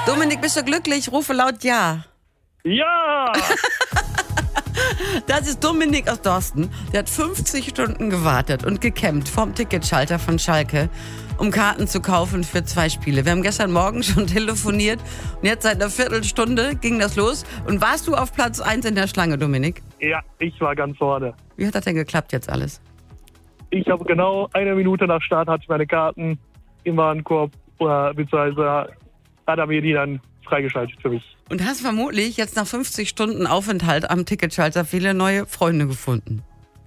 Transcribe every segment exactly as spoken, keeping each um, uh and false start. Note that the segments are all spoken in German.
Dominik, bist du glücklich? Rufe laut Ja. Ja! Das ist Dominik aus Dorsten. Der hat fünfzig Stunden gewartet und gekämpft vorm Ticketschalter von Schalke, um Karten zu kaufen für zwei Spiele. Wir haben gestern Morgen schon telefoniert und jetzt seit einer Viertelstunde ging das los. Und warst du auf Platz eins in der Schlange, Dominik? Ja, ich war ganz vorne. Wie hat das denn geklappt jetzt alles? Ich habe genau eine Minute nach Start hatte ich meine Karten im Warenkorb, oder beziehungsweise hat er mir die dann freigeschaltet für mich. Und hast vermutlich jetzt nach fünfzig Stunden Aufenthalt am Ticketschalter viele neue Freunde gefunden.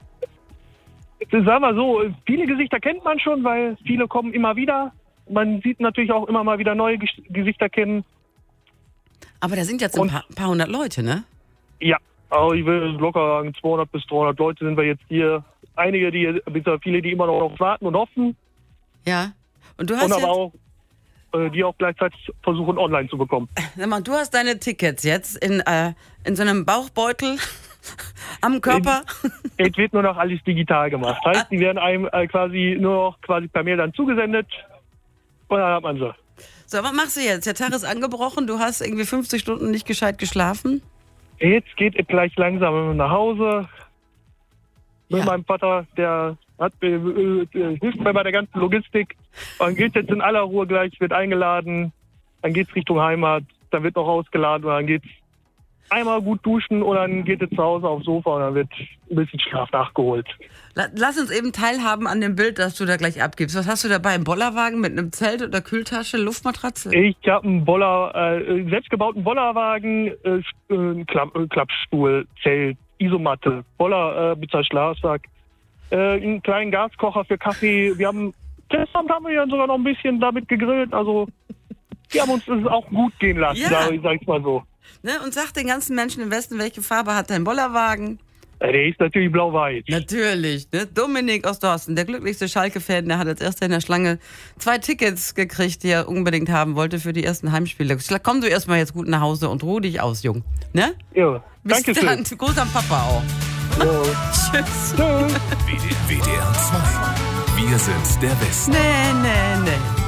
Sagen wir so, viele Gesichter kennt man schon, weil viele kommen immer wieder. Man sieht natürlich auch immer mal wieder neue Ges- Gesichter kennen. Aber da sind jetzt ein Und- paar, paar hundert Leute, ne? Ja, aber ich will locker sagen, zweihundert bis dreihundert Leute sind wir jetzt hier. Einige, die, beziehungsweise viele, die immer noch warten und hoffen. Ja. Und du hast Und aber jetzt, auch, äh, die auch gleichzeitig versuchen, online zu bekommen. sag mal, du hast deine Tickets jetzt in, äh, in so einem Bauchbeutel am Körper. Es wird nur noch alles digital gemacht. Heißt, die werden einem äh, quasi nur noch quasi per Mail dann zugesendet und dann hat man sie. So, was machst du jetzt? Der Tag ist angebrochen, du hast irgendwie fünfzig Stunden nicht gescheit geschlafen. Jetzt geht es gleich langsam nach Hause. Mit Ja. meinem Vater, der hat, äh, äh, hilft mir bei der ganzen Logistik. Dann geht jetzt in aller Ruhe gleich, wird eingeladen, dann geht's Richtung Heimat, dann wird noch ausgeladen und dann geht's einmal gut duschen und dann geht es zu Hause aufs Sofa und dann wird ein bisschen Schlaf nachgeholt. La- Lass uns eben teilhaben an dem Bild, das du da gleich abgibst. Was hast du dabei? Ein Bollerwagen mit einem Zelt oder Kühltasche, Luftmatratze? Ich habe einen Boller, äh, selbstgebauten Bollerwagen, äh, äh, Klapp, äh, Klappstuhl, Zelt, Isomatte, Boller, äh, mit Schlafsack, äh, einen kleinen Gaskocher für Kaffee. Wir haben, gestern haben wir ja sogar noch ein bisschen damit gegrillt, also wir haben uns das auch gut gehen lassen, Ja. sag, sag ich mal so. Ne? Und sag den ganzen Menschen im Westen, welche Farbe hat dein Bollerwagen? Äh, Der ist natürlich blau-weiß. Natürlich, ne? Dominik aus Dorsten, der glücklichste Schalke-Fan, der hat als erster in der Schlange zwei Tickets gekriegt, die er unbedingt haben wollte für die ersten Heimspiele. Komm du erstmal jetzt gut nach Hause und ruh dich aus, Jung. Ne? Ja, Bis danke dann. schön. Gruß am Papa auch. Ja. Tschüss. Tschüss. W D R zwei. Wir sind der Westen. Nee, nee, nee.